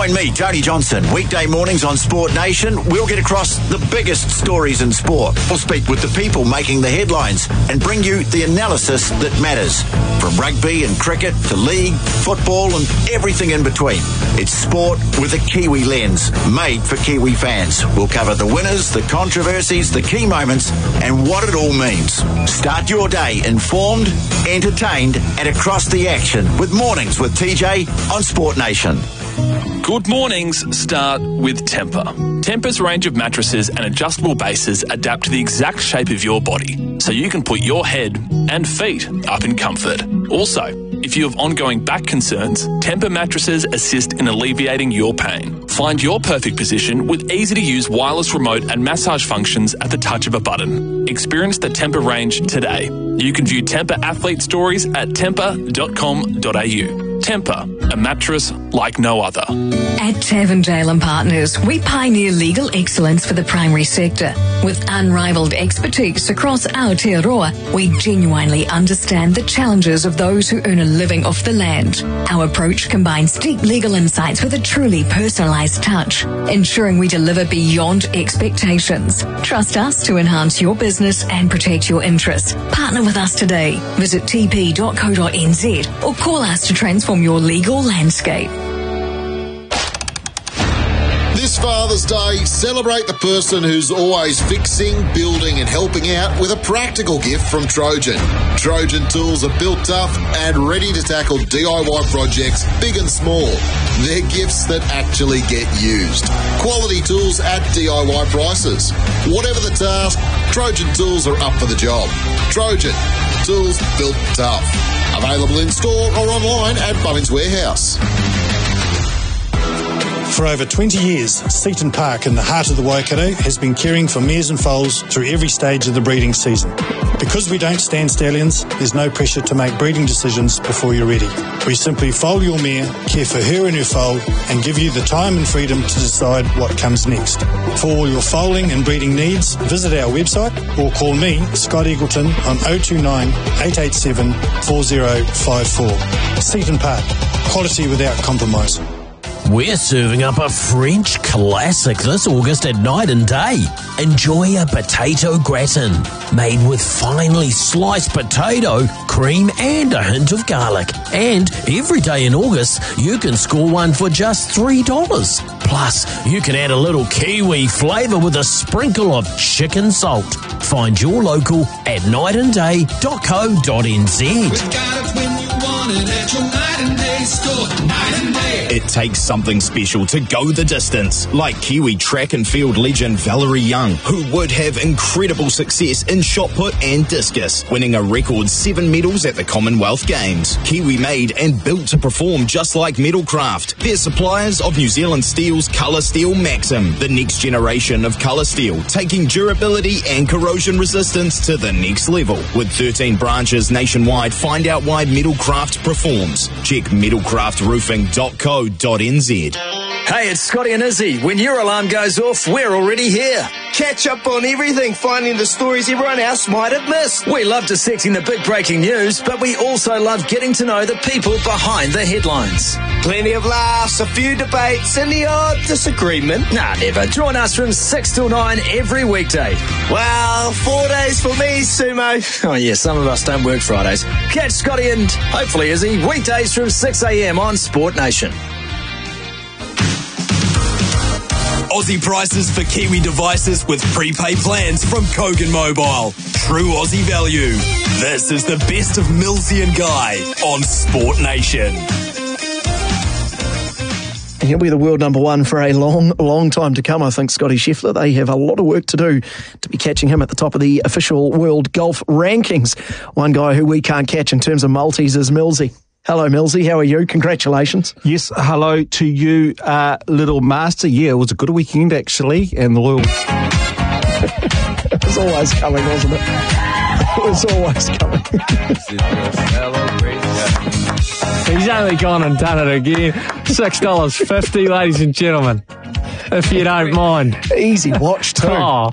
Join me, Tony Johnson, weekday mornings on Sport Nation. We'll get across the biggest stories in sport. We'll speak with the people making the headlines and bring you the analysis that matters. From rugby and cricket to league, football and everything in between. It's sport with a Kiwi lens, made for Kiwi fans. We'll cover the winners, the controversies, the key moments and what it all means. Start your day informed, entertained and across the action with Mornings with TJ on Sport Nation. Good mornings start with Tempur. Tempur's range of mattresses and adjustable bases adapt to the exact shape of your body, so you can put your head and feet up in comfort. Also, if you have ongoing back concerns, Tempur mattresses assist in alleviating your pain. Find your perfect position with easy-to-use wireless remote and massage functions at the touch of a button. Experience the Tempur range today. You can view Tempur athlete stories at tempur.com.au. Tempur, a mattress like no other. At Tavendale & Partners, we pioneer legal excellence for the primary sector. With unrivaled expertise across Aotearoa, we genuinely understand the challenges of those who earn a living off the land. Our approach combines deep legal insights with a truly personalised touch, ensuring we deliver beyond expectations. Trust us to enhance your business and protect your interests. Partner with us today. Visit tp.co.nz or call us to transform your legal landscape. This Father's Day, celebrate the person who's always fixing, building and helping out with a practical gift from Trojan. Trojan tools are built tough and ready to tackle DIY projects big and small. They're gifts that actually get used. Quality tools at DIY prices. Whatever the task, Trojan tools are up for the job. Trojan, tools built tough. Available in store or online at Bunnings Warehouse. For over 20 years, Seaton Park in the heart of the Waikato has been caring for mares and foals through every stage of the breeding season. Because we don't stand stallions, there's no pressure to make breeding decisions before you're ready. We simply foal your mare, care for her and her foal, and give you the time and freedom to decide what comes next. For all your foaling and breeding needs, visit our website or call me, Scott Eagleton, on 029 887 4054. Seaton Park, quality without compromise. We're serving up a French classic this August at Night and Day. Enjoy a potato gratin made with finely sliced potato, cream and a hint of garlic. And every day in August, you can score one for just $3. Plus, you can add a little Kiwi flavour with a sprinkle of chicken salt. Find your local at nightandday.co.nz. We've got it when you want it at your Night and Day store. Night and Day. It takes something special to go the distance, like Kiwi track and field legend Valerie Young, who would have incredible success in shot put and discus, winning a record 7 medals at the Commonwealth Games. Kiwi made and built to perform just like Metalcraft. They're suppliers of New Zealand Steel's Colour Steel Maxim, the next generation of colour steel, taking durability and corrosion resistance to the next level. With 13 branches nationwide, find out why Metalcraft performs. Check metalcraftroofing.co.nz. Hey, it's Scotty and Izzy. When your alarm goes off, we're already here. Catch up on everything, finding the stories everyone else might have missed. We love dissecting the big breaking news, but we also love getting to know the people behind the headlines. Plenty of laughs, a few debates, and the odd disagreement. Nah, never. Join us from 6 till 9 every weekday. Well, 4 days for me, Sumo. Oh, yeah, some of us don't work Fridays. Catch Scotty and hopefully Izzy weekdays from 6 a.m. on Sport Nation. Aussie prices for Kiwi devices with prepaid plans from Kogan Mobile. True Aussie value. This is the best of Millsy and Guy on Sport Nation. He'll be the world number one for a long time to come, I think, Scotty Scheffler. They have a lot of work to do to be catching him at the top of the official world golf rankings. One guy who we can't catch in terms of multis is Millsy. Hello, Millsy. How are you? Congratulations. Yes, hello to you, little master. Yeah, it was a good weekend, actually, and the little... It was always coming, wasn't it? It was always coming. He's only gone and done it again. $6.50, ladies and gentlemen, if you don't mind. Easy watch, too. Oh.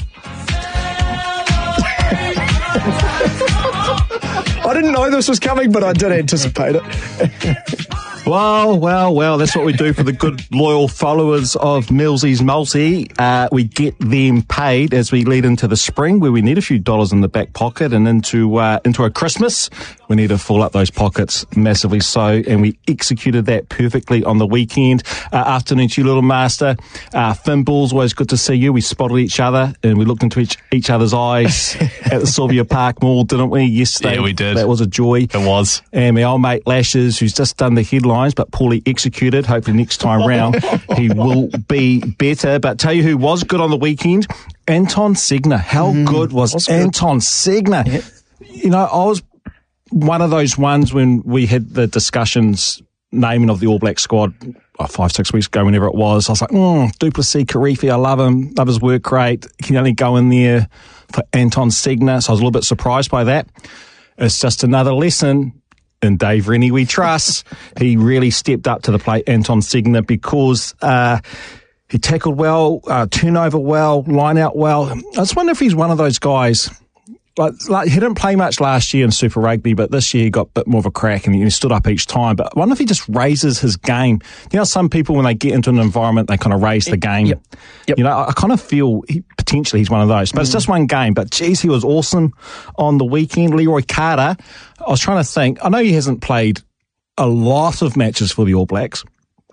I didn't know this was coming, but I did anticipate it. Well, that's what we do for the good, loyal followers of Millsy's Multi. We get them paid as we lead into the spring, where we need a few dollars in the back pocket, and into a Christmas, we need to fill up those pockets massively so, and we executed that perfectly on the weekend. Afternoon to you, little master. Finballs, always good to see you. We spotted each other, and we looked into each other's eyes at the Sylvia Park Mall, didn't we, yesterday? Yeah, we did. That was a joy. It was. And my old mate Lashes, who's just done the headlines, but poorly executed. Hopefully next time round he will be better. But tell you who was good on the weekend, Anton Segner. How good was Anton Segner? Yep. You know, I was one of those ones when we had the discussions naming of the All Black squad 5-6 weeks ago, whenever it was. I was like, Duplessis, Karifi, I love him, love his work rate. He can only go in there for Anton Segner. So I was a little bit surprised by that. It's just another lesson in Dave Rennie we trust. He really stepped up to the plate, Anton Segner, because he tackled well, turnover well, line out well. I just wonder if he's one of those guys. Like he didn't play much last year in Super Rugby, but this year he got a bit more of a crack and he stood up each time. But I wonder if he just raises his game. You know, some people, when they get into an environment, they kind of raise the game. Yep. You know, I kind of feel potentially he's one of those. But it's just one game. But, geez, he was awesome on the weekend. Leroy Carter, I was trying to think. I know he hasn't played a lot of matches for the All Blacks,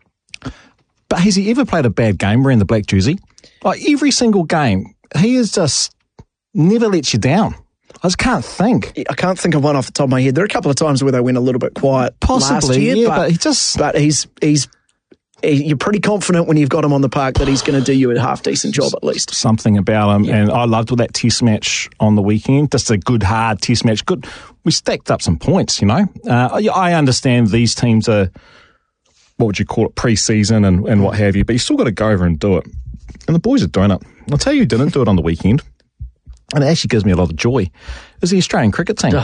but has he ever played a bad game wearing the black jersey? Like, every single game, he has just never let you down. I just can't think. I can't think of one off the top of my head. There are a couple of times where they went a little bit quiet last year, but you're pretty confident when you've got him on the park that he's going to do you a half-decent job at least. Something about him, and I loved that test match on the weekend. Just a good, hard test match. Good. We stacked up some points, you know. I understand these teams are, what would you call it, pre-season and what have you, but you still got to go over and do it. And the boys are doing it. I'll tell you who didn't do it on the weekend, and it actually gives me a lot of joy, is the Australian cricket team.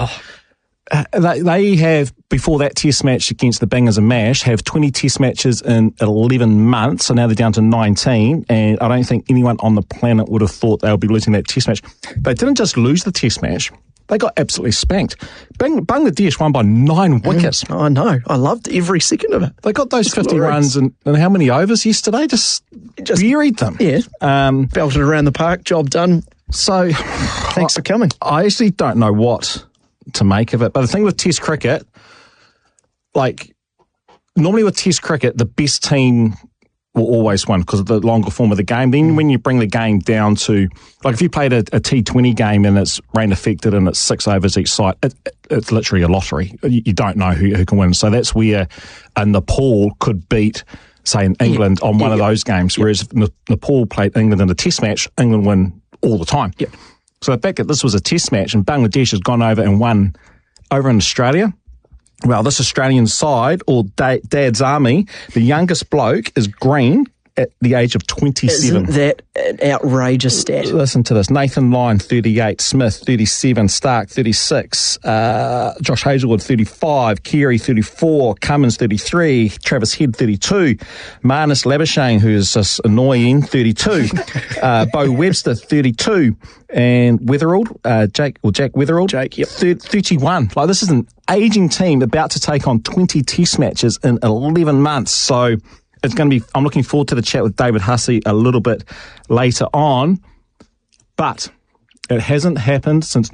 They have, before that test match against the Bangers and Mash, have 20 test matches in 11 months, so now they're down to 19, and I don't think anyone on the planet would have thought they would be losing that test match. They didn't just lose the test match, they got absolutely spanked. Bangladesh won by 9 wickets. I know. I loved every second of it. They got those 50 runs in how many overs yesterday? Just buried them. Yeah. Belted around the park, job done. So, thanks for coming. I actually don't know what to make of it. But the thing with Test cricket, like, normally with Test cricket, the best team will always win because of the longer form of the game. Then when you bring the game down to, like, if you played a T20 game and it's rain affected and it's 6 overs each side, it's literally a lottery. You don't know who can win. So that's where Nepal could beat, say, in England on one of those games, whereas Nepal played England in a Test match, England win all the time. Yep. So the fact that this was a test match and Bangladesh has gone over and won over in Australia, well, this Australian side, or Dad's Army, the youngest bloke is Green at the age of 27. Isn't that an outrageous stat? Listen to this. Nathan Lyon, 38. Smith, 37. Stark, 36. Josh Hazelwood, 35. Carey, 34. Cummins, 33. Travis Head, 32. Marnus Labuschagne, who is just annoying, 32. Bo Webster, 32. And Weatherald, Jack Weatherald, 31. Like, this is an aging team about to take on 20 test matches in 11 months. So it's going to be, I'm looking forward to the chat with David Hussey a little bit later on. But it hasn't happened since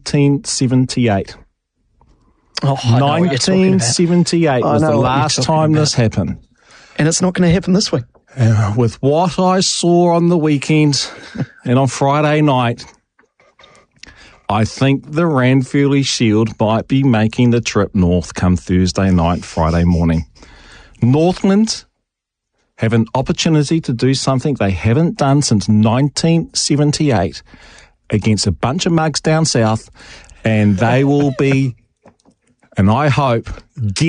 1978. 1978 was the last time this happened. And it's not going to happen this week. With what I saw on the weekend and on Friday night, I think the Ranfurly Shield might be making the trip north come Thursday night, Friday morning. Northland have an opportunity to do something they haven't done since 1978 against a bunch of mugs down south, and they will be, and I hope,